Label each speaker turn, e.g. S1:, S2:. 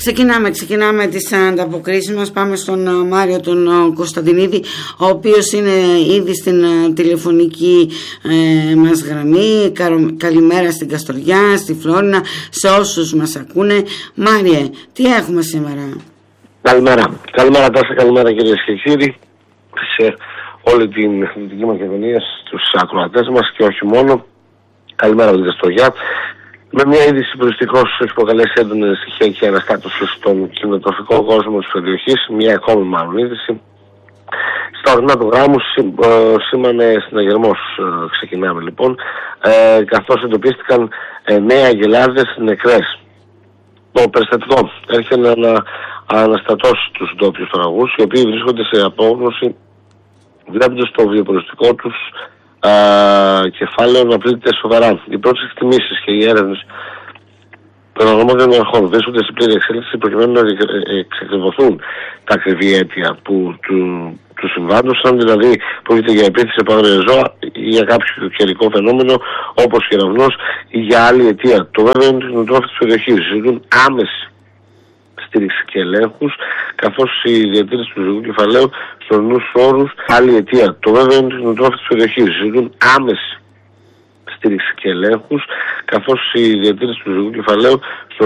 S1: Ξεκινάμε τις ανταποκρίσεις μας. Πάμε στον Μάριο τον Κωνσταντινίδη, ο οποίος είναι ήδη στην τηλεφωνική μας γραμμή. Καλημέρα στην Καστοριά, στη Φλόρινα, σε όσους μας ακούνε. Μάριε, τι έχουμε σήμερα?
S2: Καλημέρα Τάσσα, καλημέρα κυρίες και κύριοι, σε όλη την Δυτική Μακεδονία, στους ακροατές μας και όχι μόνο. Καλημέρα από την Καστοριά. Με μια είδηση που δυστυχώς έχει προκαλέσει έντονη ανησυχία και αναστάτωση στον κινηματογραφικό κόσμο της περιοχής, μια ακόμη μάλλον είδηση. Στα ορεινά του γράμμου σήμανε συναγερμός, ξεκινάμε λοιπόν, καθώς εντοπίστηκαν 9 αγελάδες νεκρές. Το περιστατικό έρχεται να αναστατώσει τους ντόπιους παραγωγούς, οι οποίοι βρίσκονται σε απόγνωση βλέποντας το βιοπολιτικό τους κεφάλαιο να πλήττεται σοβαρά. Οι πρώτες εκτιμήσεις και οι έρευνες των αρμόδιων αρχών βρίσκονται σε πλήρη εξέλιξη προκειμένου να εξακριβωθούν τα ακριβή αίτια του συμβάντος, αν δηλαδή πρόκειται για επίθεση από άγρια ζώα ή για κάποιο καιρικό φαινόμενο όπως κεραυνός ή για άλλη αιτία. Το βέβαιο είναι ότι οι κτηνοτρόφοι της περιοχής ζητούν άμεση στήριξη και ελέγχους, καθώς η διατήρηση του ζωικού κεφαλαίου στους ορεινούς όρους άλλη αιτία. Το βέβαιο είναι ότι οι κτηνοτρόφοι της περιοχής ζητούν άμεση στήριξη και ελέγχους, καθώς η διατήρηση του ζωικού κεφαλαίου